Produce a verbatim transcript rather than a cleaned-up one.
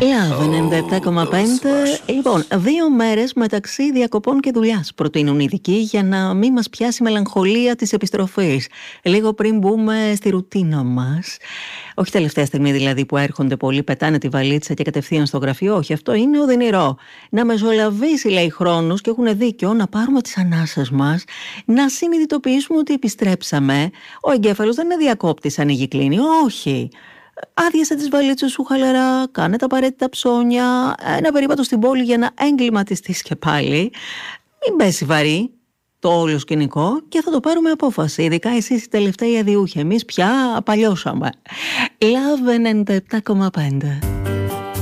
Love ενενήντα επτά κόμμα πέντε. Λοιπόν, δύο μέρες μεταξύ διακοπών και δουλειάς προτείνουν οι ειδικοί για να μην μας πιάσει η μελαγχολία της επιστροφής. Λίγο πριν μπούμε στη ρουτίνα μας. Όχι τελευταία στιγμή δηλαδή που έρχονται πολλοί, πετάνε τη βαλίτσα και κατευθείαν στο γραφείο. Όχι, αυτό είναι οδυνηρό. Να μεσολαβήσει, λέει, χρόνος, και έχουν δίκιο, να πάρουμε τις ανάσες μας, να συνειδητοποιήσουμε ότι επιστρέψαμε. Ο εγκέφαλος δεν είναι διακόπτης, ανοίγει, κλείνει. Όχι. Άδειασε τις βαλίτσες σου χαλαρά, κάνε τα απαραίτητα ψώνια, ένα περίπατο στην πόλη για να εγκληματιστείς και πάλι. Μην πέσει βαρύ το όλο σκηνικό και θα το πάρουμε απόφαση. Ειδικά εσείς οι τελευταίοι αδιούχοι. Εμείς πια παλιώσαμε. Love ενενήντα επτά κόμμα πέντε.